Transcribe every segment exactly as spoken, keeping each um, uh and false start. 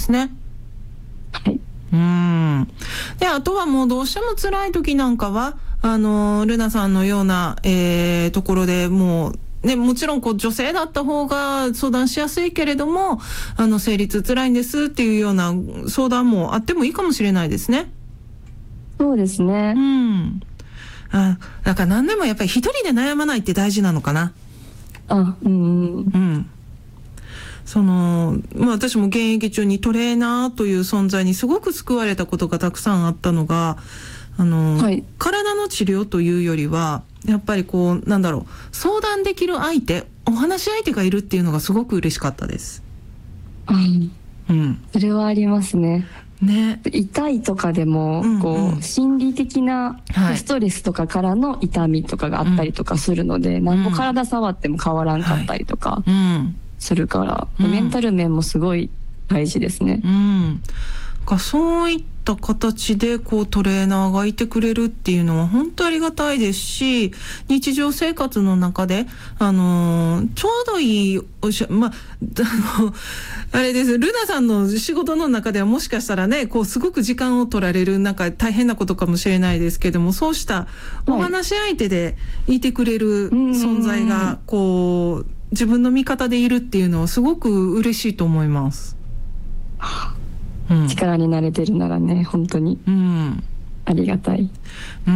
ですね。 はい。 うん。で、あとはもうどうしても辛い時なんかは、あの、ルナさんのような、えー、ところでもう、ね、もちろんこう女性だった方が相談しやすいけれども、あの、生理痛辛いんですっていうような相談もあってもいいかもしれないですね。 そうですね。 うん。あ、だから何でもやっぱり一人で悩まないって大事なのかな。 あ、うん。 うん。その、まあ私も現役中にトレーナーという存在にすごく救われたことがたくさんあったのが、あの、はい、体の治療というよりは、やっぱりこう、なんだろう、相談できる相手、お話し相手がいるっていうのがすごく嬉しかったです。 うん。 うん。 それはありますね。 ね。 痛いとかでも、うんうん、こう、心理的なストレスとかからの痛みとかがあったりとかするので、はい、何も体触っても変わらんかったりとかするから、はい、メンタル面もすごい大事ですね。 うん。かそういった形でこうトレーナーがいてくれるっていうのは本当ありがたいですし、日常生活の中であのー、ちょうどいいおしゃまああのあれです、ルナさんの仕事の中ではもしかしたらね、こうすごく時間を取られるなんか大変なことかもしれないですけども、そうしたお話し相手でいてくれる存在がこう自分の味方でいるっていうのはすごく嬉しいと思います。 うん、力になれてるならね、本当に、うん、ありがたい。 うん。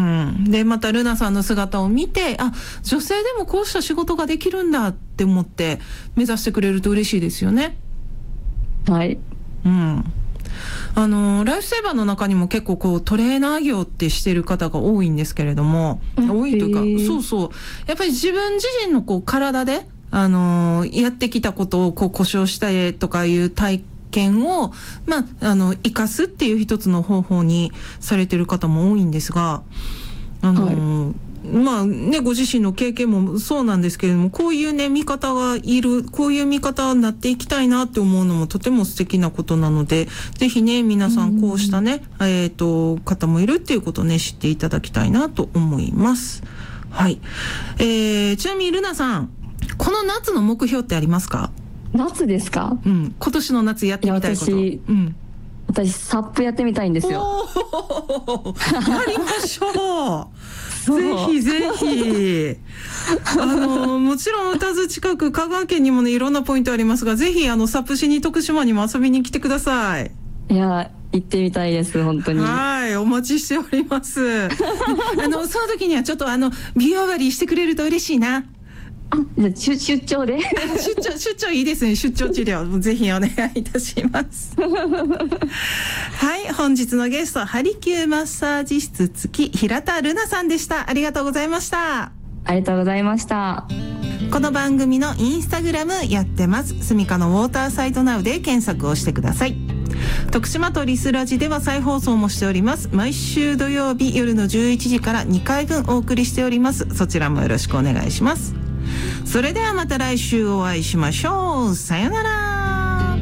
で、またルナさんの姿を見て、あ、女性でもこうした仕事ができるんだって思って目指してくれると嬉しいですよね。 はい。 うん。あの、ライフセーバーの中にも結構こうトレーナー業ってしてる方が多いんですけれども、多いというか、そうそう。やっぱり自分自身のこう体で、あのー、やってきたことをこう故障したりとかいう体験を、まあ、あの、活かすっていう一つの方法にされてる方も多いんですが、あのー、はい、まあね、ご自身の経験もそうなんですけれども、こういうね、見方がいる、こういう見方になっていきたいなって思うのもとても素敵なことなので、ぜひね、皆さんこうしたね、えっと、方もいるっていうことをね、知っていただきたいなと思います。はい。えー、ちなみにルナさん、この夏の目標ってありますか？ 夏ですか？ うん。今年の夏やってみたいこと。 私、うん。私、サップやってみたいんですよ。 おーやりましょうぜひぜひ。あの、もちろん歌津近く、香川県にもね、いろんなポイントありますが、ぜひ、あの、サップしに徳島にも遊びに来てください。 いや、行ってみたいです、本当に。 はい、お待ちしております。あの、その時にはちょっと、あの、美容割りしてくれると嬉しいな。 あ、じゃあ出出張で出張出張いいですね。出張治療ぜひお願いいたしますはい、本日のゲストハリキューマッサージ室付き平田ルナさんでした。ありがとうございました。 ありがとうございました。 この番組のインスタグラムやってます。スミカのウォーターサイトナウで検索をしてください。徳島とリスラジでは再放送もしております。毎週土曜日夜のじゅういちじからにかいぶんお送りしております。そちらもよろしくお願いします。それではまた来週お会いしましょう。さよなら。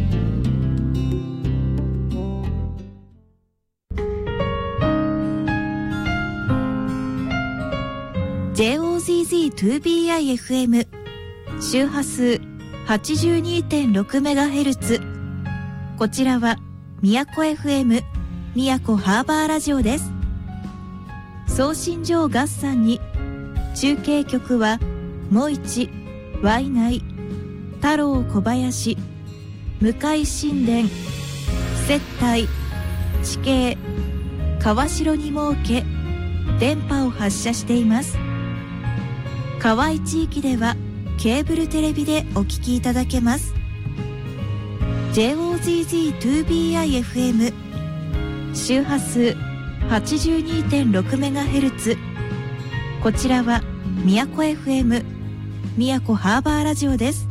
ジェイオーゼットゼットツービーアイエフエム 周波数 はちじゅうにてんろくメガヘルツ。 こちらは宮古 エフエム 宮古ハーバーラジオです。送信所合算に中継局はもいち、ワイナイ、太郎小林、向井神殿、接待、地形、川代に設け電波を発射しています。河合地域ではケーブルテレビでお聞きいただけます。 ジェイオーゼットゼットツービーアイエフエム 周波数 はちじゅうにてんろくメガヘルツ。 こちらは宮古 エフエム 宮古ハーバーラジオです。